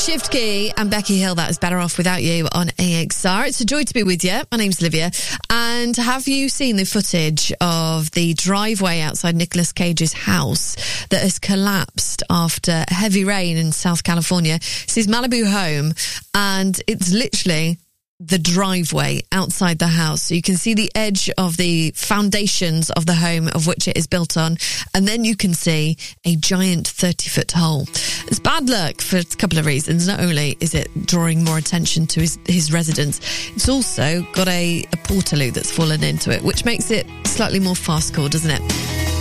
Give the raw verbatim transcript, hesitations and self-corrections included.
Shift Key and Becky Hill, that is Better Off Without You on A X R. It's a joy to be with you. My name's Olivia. And have you seen the footage of the driveway outside Nicolas Cage's house that has collapsed after heavy rain in South California? It's his Malibu home, and it's literally the driveway outside the house. So you can see the edge of the foundations of the home of which it is built on, and then you can see a giant thirty-foot hole. It's bad luck for a couple of reasons. Not only is it drawing more attention to his, his residence, it's also got a, a portaloo that's fallen into it, which makes it slightly more farcical, doesn't it?